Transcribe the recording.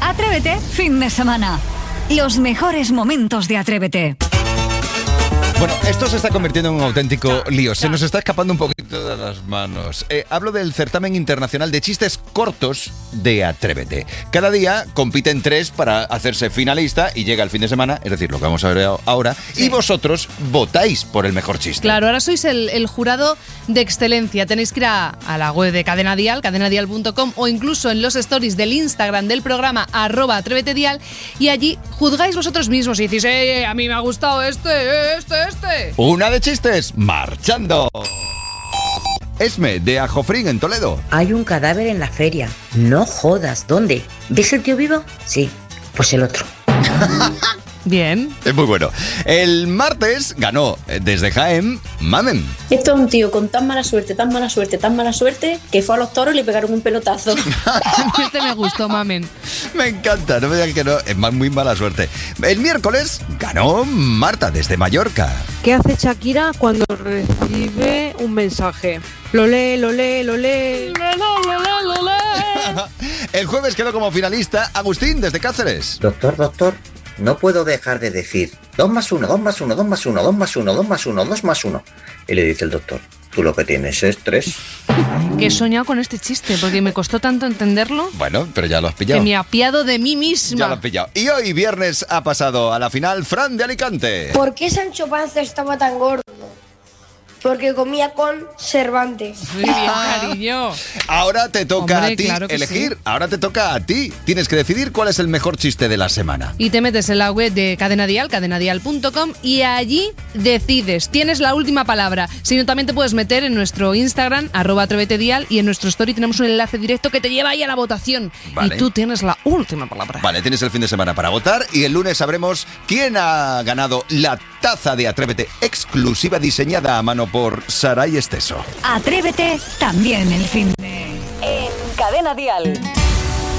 Atrévete, fin de semana. Los mejores momentos de Atrévete. Bueno, esto se está convirtiendo en un auténtico lío. Se nos está escapando un poquito de las manos. Hablo del certamen internacional de chistes cortos de Atrévete. Cada día compiten 3 para hacerse finalista y llega el fin de semana, es decir, lo que vamos a ver ahora, y vosotros votáis por el mejor chiste. Claro, ahora sois el jurado de excelencia. Tenéis que ir a la web de Cadena Dial, cadenadial.com, o incluso en los stories del Instagram del programa @atrévetedial, y allí juzgáis vosotros mismos y decís, a mí me ha gustado este. Una de chistes, marchando. Esme, de Ajofrín, en Toledo. Hay un cadáver en la feria. No jodas, ¿dónde? ¿Ves el tío vivo? Sí, pues el otro. Bien. Es muy bueno. El martes ganó desde Jaén, Mamen. Esto es un tío con tan mala suerte, que fue a los toros y le pegaron un pelotazo. Este me gustó, Mamen. Me encanta, no me digan que no, es muy mala suerte. El miércoles ganó Marta desde Mallorca. ¿Qué hace Shakira cuando recibe un mensaje? Lo lee. El jueves quedó como finalista Agustín desde Cáceres. Doctor, no puedo dejar de decir 2 más 1, 2 más 1, 2 más 1, 2 más 1, 2 más 1, 2 más 1. Y le dice el doctor, tú lo que tienes es 3. Que he soñado con este chiste, porque me costó tanto entenderlo. Bueno, pero ya lo has pillado. Que me he apiado de mí misma. Ya lo has pillado. Y hoy viernes ha pasado a la final Fran de Alicante. ¿Por qué Sancho Panza estaba tan gordo? Porque comía con Cervantes. Muy bien, cariño. Ahora te toca Hombre, a ti claro que elegir. sí. Ahora te toca a ti. Tienes que decidir cuál es el mejor chiste de la semana. Y te metes en la web de Cadena Dial, cadenadial.com, y allí decides. Tienes la última palabra. Si no, también te puedes meter en nuestro Instagram, @atrévetedial, y en nuestro story tenemos un enlace directo que te lleva ahí a la votación. Vale. Y tú tienes la última palabra. Vale, tienes el fin de semana para votar y el lunes sabremos quién ha ganado la taza de Atrévete exclusiva diseñada a mano por Saray Esteso. Atrévete también el fin de... En Cadena Dial.